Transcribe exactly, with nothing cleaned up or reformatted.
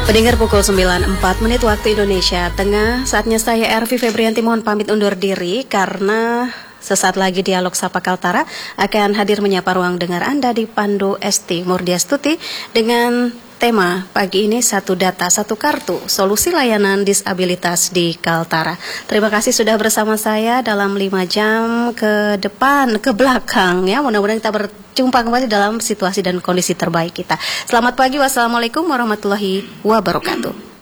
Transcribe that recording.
Pendengar pukul sembilan lewat empat menit waktu Indonesia Tengah. Saatnya saya Ervi Febrianti mohon pamit undur diri karena sesaat lagi Dialog Sapa Kaltara akan hadir menyapa ruang dengar Anda di Pandu Esti Murdiastuti dengan tema pagi ini satu data satu kartu solusi layanan disabilitas di Kaltara. Terima kasih sudah bersama saya dalam lima jam ke depan ke belakang ya. Mudah-mudahan kita berjumpa kembali dalam situasi dan kondisi terbaik kita. Selamat pagi, wassalamualaikum warahmatullahi wabarakatuh.